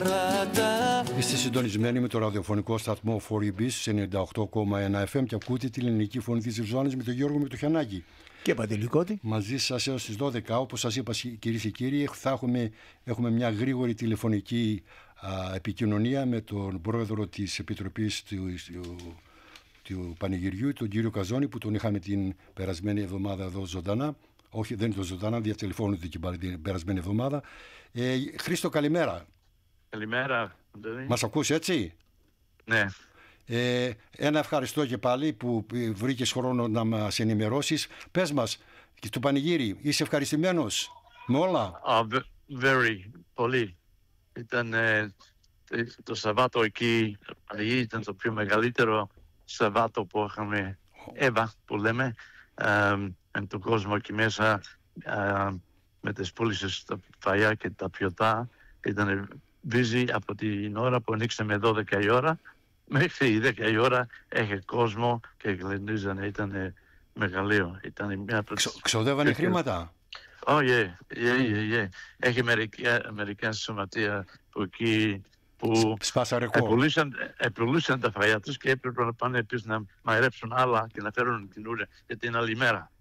Είστε συντονισμένοι με το ραδιοφωνικό σταθμό 4EB στους 98,1 FM και ακούτε τη ελληνική φωνή της Ζώνης με τον Γιώργο Μητροχιανάκη. Και Παντελικώτη. Μαζί σας έως τις 12, όπως σας είπα κυρίες και κύριοι, έχουμε μια γρήγορη τηλεφωνική επικοινωνία με τον πρόεδρο της Επιτροπής του Πανηγυριού, τον κύριο Καζόνη, που τον είχαμε την περασμένη εβδομάδα εδώ ζωντανά. Όχι, δεν είναι το ζωντανά, διατελεφώνονται την περασμένη εβδομάδα. Χρήστο, καλημέρα. Καλημέρα. Μας ακούς έτσι? Ναι. Ένα ευχαριστώ και πάλι που βρήκες χρόνο να μας ενημερώσεις. Πες μας, και στο πανηγύρι, είσαι ευχαριστημένος με όλα? Πολύ. Ήταν το Σαββάτο εκεί, ήταν το πιο μεγαλύτερο Σαββάτο που είχαμε ever, που λέμε, με τον κόσμο εκεί μέσα, με τις πούλησες τα φαγιά και τα πιωτά. Ήταν busy από την ώρα που ανοίξαμε 12 η ώρα μέχρι 10 η ώρα, έχει κόσμο και γλεντίζανε, ήταν μεγαλείο. Ξοδεύανε χρήματα? Yeah. Έχει Αμερικάνικα σωματεία που εκεί που επουλούσαν τα φαγιά τους και έπρεπε να πάνε επίσης να μαϊρέψουν άλλα και να φέρουν καινούρια για την άλλη μέρα.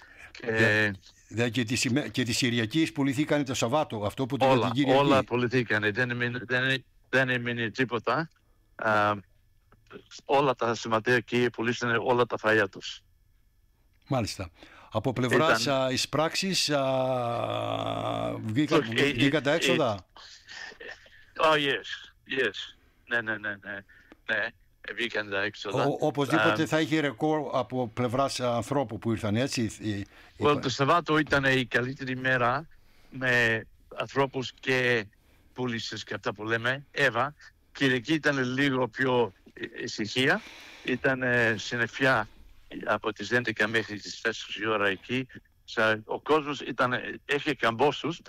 Και τη Κυριακή πουληθήκανε το Σαββάτο, αυτό που όλα πουληθήκανε, δεν έμεινε τίποτα. Όλα τα σωματεία εκεί πουλήσανε όλα τα φαγιά τους. Μάλιστα. Από πλευράς εισπράξης βγήκαν τα έξοδα? Yes. Ναι. Βγήκαν τα έξοδα. Οπωσδήποτε θα είχε ρεκόρ από πλευράς ανθρώπου που ήρθαν, έτσι? Το Σαββάτο ήταν η καλύτερη μέρα με ανθρώπους και πούλησες και αυτά που λέμε. Κυριακή ήταν λίγο πιο ησυχία. Ήταν συννεφιά από τις 11 μέχρι τις 4 η ώρα εκεί. Ο κόσμος έχει καμπόσους,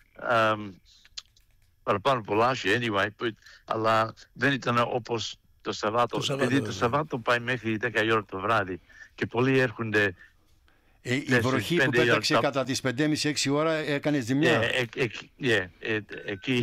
παραπάνω πολλά, anyway, αλλά δεν ήταν όπως το Σαββάτο. Δηλαδή το Σαββάτο πάει μέχρι 10 η ώρα το βράδυ και πολλοί έρχονται. Η βροχή που πέταξε κατά τις 5.30-6 ώρα έκανε ζημιά. Εκεί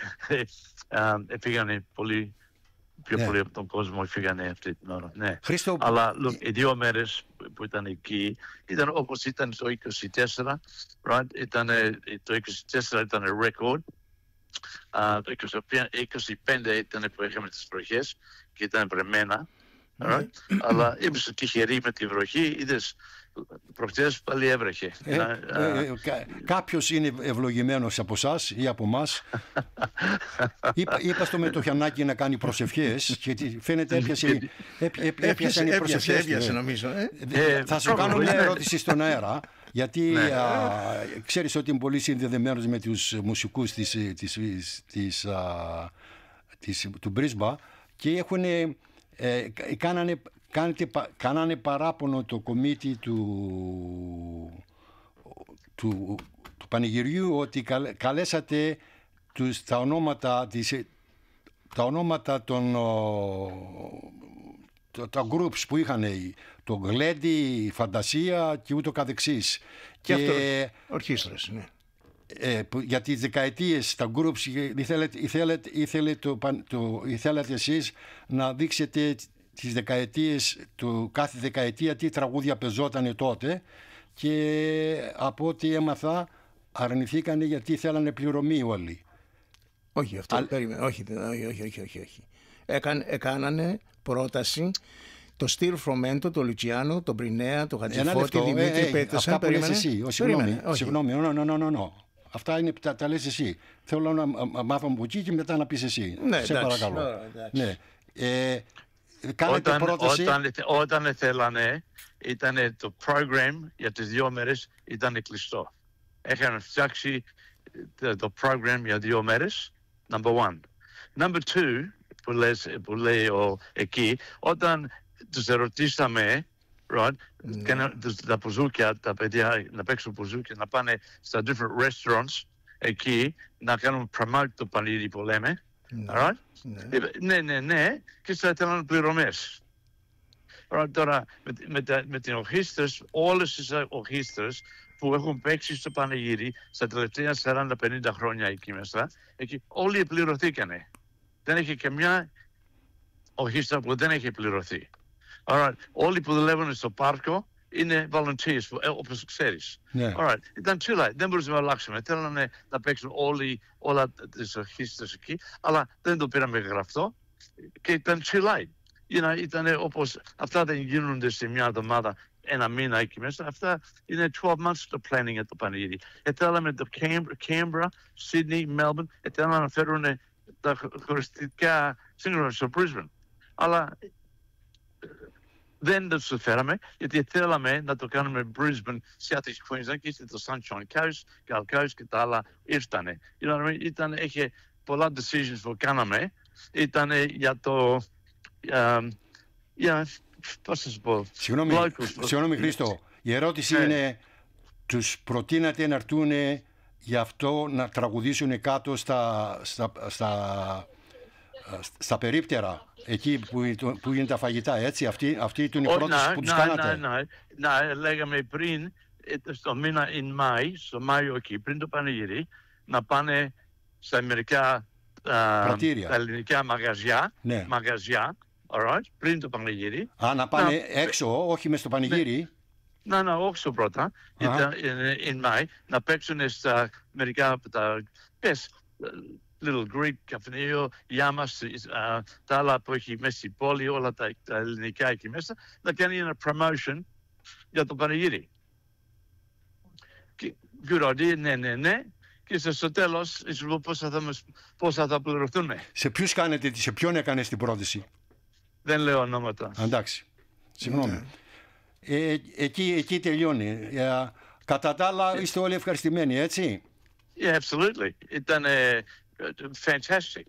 φύγανε πολύ. Πιο πολύ από τον κόσμο φύγανε αυτή την ώρα. Ναι. Χρήστο... Αλλά οι 2 μέρες που ήταν εκεί ήταν όπως ήταν το 24. Right? Το 24 ήταν record. Το 25 ήταν που είχαμε τις βροχές και ήταν βρεμένα. Right? Αλλά είμαστε τυχεροί με τη βροχή. Είδες, προχτές πάλι έβρεχε. Κάποιος είναι ευλογημένος από εσάς ή από εμάς. Είπα στο Μετοχιανάκη να κάνει προσευχές και φαίνεται έπιασαν οι προσευχές. Θα σου κάνω μια ερώτηση στον αέρα, γιατί ξέρεις ότι είμαι πολύ συνδεδεμένος με τους μουσικούς του Μπρίσμπα και κάνανε παράπονο το κομίτι του πανηγυριού ότι καλέσατε τα ονόματα τα groups που είχαν, το Γλέντι, η Φαντασία και ούτω καθεξής. Και αυτό, ορχήστρες, ναι. Για τις δεκαετίες, τα groups, ήθελατε εσείς να δείξετε τις δεκαετίες, κάθε δεκαετία τι τραγούδια πεζότανε τότε, και από ό,τι έμαθα αρνηθήκανε γιατί θέλανε πληρωμή όλοι. Όχι, αυτό όχι. Έκανανε πρόταση το Στίρ Φρομέντο, το Λουτσιάνο, το Μπρινέα, το Χατζηφώτη, Δημήτρη Πέτεσαν. Αυτά που λες εσύ, συγγνώμη, αυτά είναι τα λες εσύ. Θέλω να μάθω από εκεί και μετά να πεις εσύ. Ναι, σε παρακαλώ. Ναι. Όταν θέλανε, ήταν το program για τις 2 μέρες ήταν κλειστό. Έχανε φτιάξει το program για 2 μέρες, number 1. Number 2, που λέει εκεί, όταν τους ερωτήσαμε, right, τα πουζούκια, τα παιδιά να παίξουν πουζούκια, να πάνε στα different restaurants εκεί, να κάνουν promote το πανίδι που λέμε, right? Ναι, και θα θέλουν πληρωμές. Τώρα με την ορχήστρες, όλες τις ορχήστρες που έχουν παίξει στο πανηγύρι στα τελευταία 40-50 χρόνια εκεί μέσα, εκεί όλοι επληρωθήκανε. Δεν έχει και μια ορχήστρα που δεν έχει πληρωθεί. Alright. Όλοι που δουλεύουν στο πάρκο είναι volunteers, όπως ξέρεις. Ναι. Alright. Ήταν too late. Δεν μπορούσαμε να αλλάξουμε. Θέλανε να παίξουν όλα τις ορχήστρες εκεί, αλλά δεν το πήραμε γραφτό και ήταν too late. Ήταν όπως αυτά δεν γίνονται σε μια εβδομάδα, ένα μήνα εκεί μέσα. Αυτά είναι 12 months το planning για το πανηγύρι. Θέλαμε το Canberra, Sydney, Melbourne, θέλαμε να φέρουν τα χωριστικά σύγχρονα στο Brisbane. Αλλά δεν τους φέραμε, γιατί θέλαμε να το κάνουμε Brisbane, South Queensland και το Sunshine Coast, Gold Coast και τα άλλα ήρθανε. Είχε πολλά decisions που κάναμε. Ήταν για το... πώς θα σου πω... Συγγνώμη Χρήστο, η ερώτηση είναι, τους προτείνατε να έρθουν γι' αυτό να τραγουδήσουν κάτω στα περίπτερα, εκεί που είναι τα φαγητά, έτσι, αυτή είναι η πρόταση που τους κάνατε. Ναι, λέγαμε πριν, στο μήνα στο Μάιο εκεί, πριν το πανηγύρι, να πάνε στα μερικά τα ελληνικά μαγαζιά, alright, πριν το πανηγύρι. Να πάνε έξω, όχι μες στο πανηγύρι. Ναι, όχι πρώτα, να παίξουν στα μερικά από τα Little Greek, καφενείο, Γιάμας, τα άλλα που έχει μέσα στην πόλη, όλα τα ελληνικά εκεί μέσα, να κάνει ένα promotion για το πανηγύρι. Good idea, ναι. Και στο τέλος, πώς θα πληρωθούν. Σε ποιον έκανες την πρόταση? Δεν λέω ονόματα. Εντάξει, συγγνώμη. Εκεί τελειώνει. Κατά τα άλλα, είστε όλοι ευχαριστημένοι, έτσι? Yeah, absolutely. Ήταν fantastic.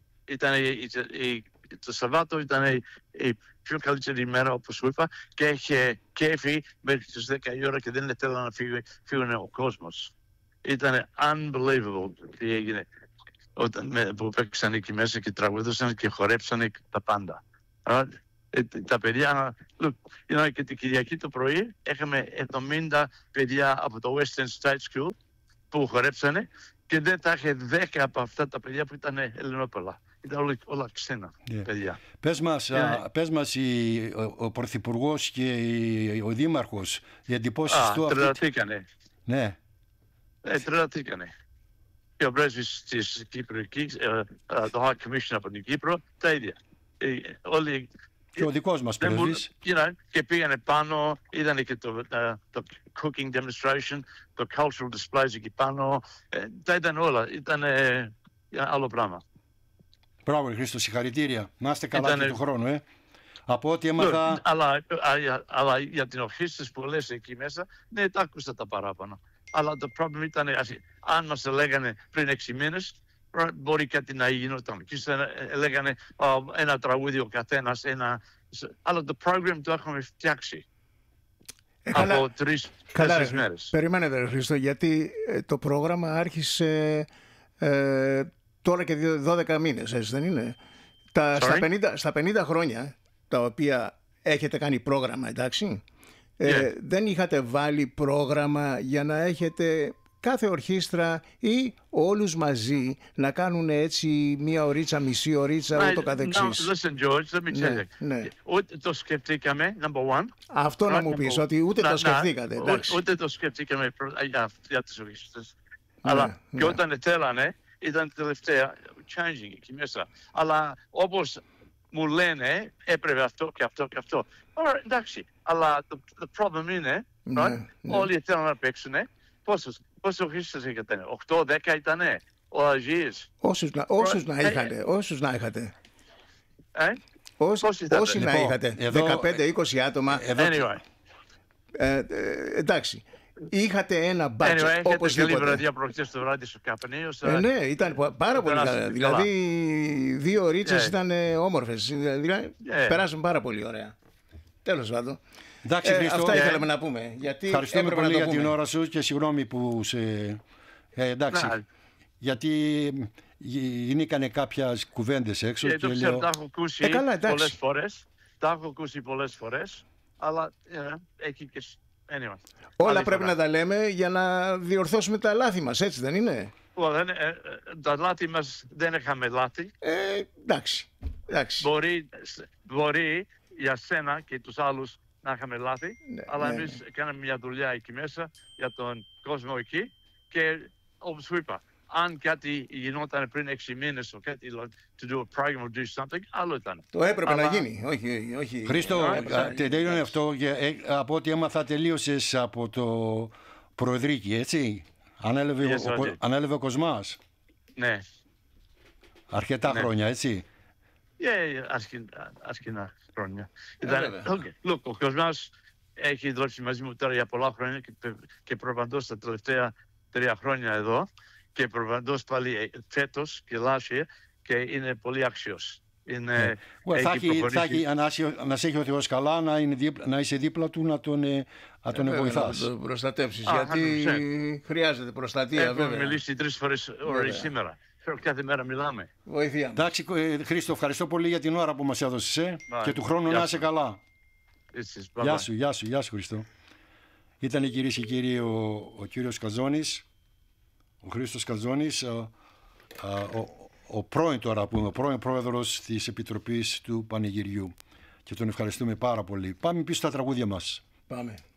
Το Σαββάτο ήταν η πιο καλύτερη ημέρα, όπως σου είπα, και είχε κέφι μέχρι τις 10 η ώρα και δεν ήθελα να φύγουν ο κόσμος. Ήταν unbelievable τι έγινε που παίξαν εκεί μέσα και τραγουδούσαν και χορέψαν τα πάντα. Τα παιδιά, και την Κυριακή το πρωί είχαμε 70 παιδιά από το Western State School που χορέψανε και δεν τα είχε 10 από αυτά τα παιδιά που ήταν Ελληνόπουλα. Ήταν όλα ξένα παιδιά. Πες μας ο Πρωθυπουργός και ο Δήμαρχος, οι εντυπώσεις του... Τρελαθήκανε. Ναι. Τρελαθήκανε. Και ο πρέσβης της Κύπρου εκεί, το High Commission από την Κύπρο, τα ίδια. Όλοι... Και ο δικός μας πρέσβης. Και πήγανε πάνω, είδανε και το cooking demonstration, το cultural displays εκεί πάνω. Τα ήταν όλα. Ήταν άλλο πράγμα. Μπράβο, Χρήστο, συγχαρητήρια. Να είστε καλά και του χρόνου, Από ό,τι έμαθα... Αλλά για την ορχήστρες που λες εκεί μέσα, ναι, τα άκουσα τα παράπονα. Αλλά το πρόβλημα ήταν, αν μας λέγανε πριν 6 μήνες, μπορεί κάτι να γινόταν. Και λέγανε ένα τραγούδι ο καθένας, αλλά το πρόγραμμα το έχουμε φτιάξει από 3-4 μέρες. Περιμένετε, Χρήστο, γιατί το πρόγραμμα άρχισε τώρα και 12 μήνες, έτσι δεν είναι? Στα 50 χρόνια τα οποία έχετε κάνει πρόγραμμα, εντάξει, δεν είχατε βάλει πρόγραμμα για να έχετε κάθε ορχήστρα ή όλους μαζί να κάνουν έτσι μία ωρίτσα, μισή ωρίτσα, ούτω καθεξής? Listen, George, let me tell you. Ναι. Ούτε το σκεφτήκαμε, number one. Αυτό να μου πεις, ότι ούτε το σκεφτήκατε. Ούτε το σκεφτήκαμε για τις ορχήστρες. Αλλά και όταν θέλανε, ήταν τελευταία changing εκεί μέσα. Αλλά όπως μου λένε, έπρεπε αυτό και αυτό και αυτό. Εντάξει, αλλά το πρόβλημα είναι, όλοι θέλουν να παίξουν. Πόσες ορχήστρες είχατε? 8-10 ήτανε? Ο Αγίες? Όσους να είχατε. Όσοι να είχατε. 15-20 άτομα. Anyway. Εντάξει. Είχατε ένα budget, opposite. οπωσδήποτε. Καλή βραδιά προχτές το βράδυ στο καφενείο. Ναι, ήταν πάρα πολύ καλά. Δηλαδή 2 ωρίτσες ήταν όμορφες. Δηλαδή περάσαμε πάρα πολύ ωραία. Τέλος πάντων. Εντάξει, αυτά ήθελαμε να πούμε. Ευχαριστούμε πολύ για την ώρα σου και συγγνώμη που σε... εντάξει, γιατί γίνηκαν κάποιες κουβέντες έξω και λέω... Τα έχω ακούσει πολλές φορές, αλλά έχει και Anyway. Όλα πρέπει να τα λέμε για να διορθώσουμε τα λάθη μας, έτσι δεν είναι? Τα λάθη μας δεν είχαμε λάθη. Εντάξει. Μπορεί για σένα και τους άλλους να είχαμε λάθη, αλλά ναι. εμείς κάναμε μια δουλειά εκεί μέσα για τον κόσμο εκεί και όπως σου είπα, αν κάτι γινόταν πριν 6 μήνες, κάτι, to do a program or do something, άλλο ήταν. Το έπρεπε να γίνει, όχι. Χρήστο, τελείωνε αυτό, από ό,τι έμαθα τελείωσες από το Προεδρίκη, έτσι? Ανέλαβε ο Κοσμάς. Ναι. Αρκετά χρόνια, έτσι? Αρκετά χρόνια. Look, ο Κοσμάς έχει δουλέψει μαζί μου τώρα για πολλά χρόνια και προπαντός τα τελευταία 3 χρόνια εδώ και προπαντός πάλι φέτος και last year και είναι πολύ άξιος. Να σε έχει ο Θεός καλά, να είσαι δίπλα του, να τον βοηθάς. Να τον προστατεύσεις, γιατί χρειάζεται προστασία. Έχουμε μιλήσει 3 φορές σήμερα. Κάθε μέρα μιλάμε. Βοήθεια. Εντάξει, Χρήστο, ευχαριστώ πολύ για την ώρα που μας έδωσες και του χρόνου να είσαι καλά. Γεια σου Χρήστο. Ήταν, κυρίες και κύριοι, ο κύριος Κατζώνης, ο Χρήστος Κατζώνης, ο πρώην πρόεδρος της Επιτροπής του Πανηγυριού, και τον ευχαριστούμε πάρα πολύ. Πάμε πίσω στα τραγούδια μας. Πάμε.